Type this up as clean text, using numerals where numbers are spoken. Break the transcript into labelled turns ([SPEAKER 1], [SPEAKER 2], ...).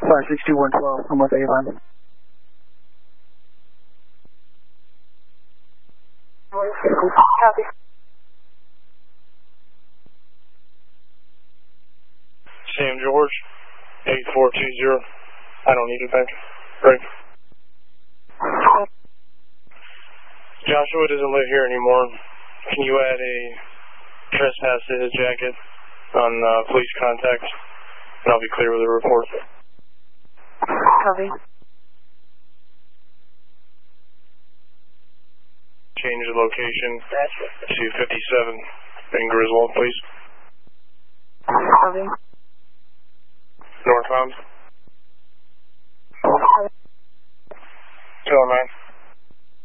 [SPEAKER 1] 562-112, I'm with Avon.
[SPEAKER 2] Copy.
[SPEAKER 3] Sam George, 8420. I don't need it back. Right. Joshua doesn't live here anymore. Can you add a trespass to his jacket on police contacts? And I'll be clear with the report.
[SPEAKER 2] Copy.
[SPEAKER 3] Change the location to 57 in Griswold, please.
[SPEAKER 2] Copy.
[SPEAKER 3] Northbound. 209.